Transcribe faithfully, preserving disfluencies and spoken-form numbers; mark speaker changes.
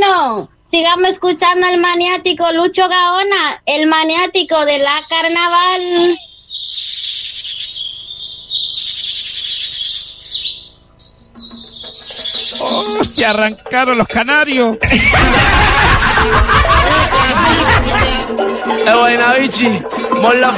Speaker 1: Bueno, sigamos escuchando al maniático Lucho Gaona, el maniático de la carnaval.
Speaker 2: ¡Oh, se arrancaron los canarios!
Speaker 3: Es buena, bichi. Mola